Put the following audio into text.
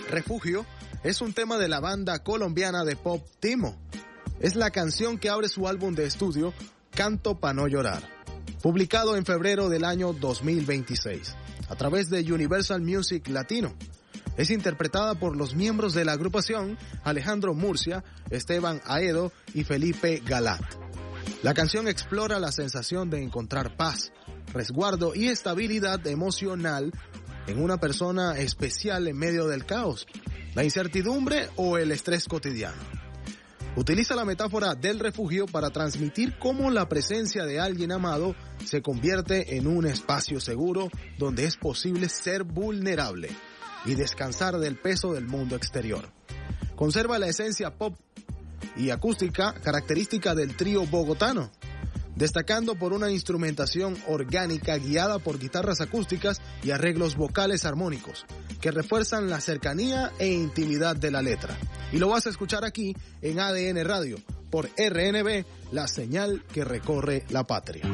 Refugio es un tema de la banda colombiana de pop Timo. Es la canción que abre su álbum de estudio Canto pa' no llorar, publicado en febrero del año 2026, a través de Universal Music Latino. Es interpretada por los miembros de la agrupación Alejandro Murcia, Esteban Aedo y Felipe Galat. La canción explora la sensación de encontrar paz, resguardo y estabilidad emocional en una persona especial en medio del caos, la incertidumbre o el estrés cotidiano. Utiliza la metáfora del refugio para transmitir cómo la presencia de alguien amado se convierte en un espacio seguro donde es posible ser vulnerable y descansar del peso del mundo exterior. Conserva la esencia pop y acústica característica del trío bogotano, destacando por una instrumentación orgánica guiada por guitarras acústicas y arreglos vocales armónicos, que refuerzan la cercanía e intimidad de la letra. Y lo vas a escuchar aquí en ADN Radio, por RNB, la señal que recorre la patria.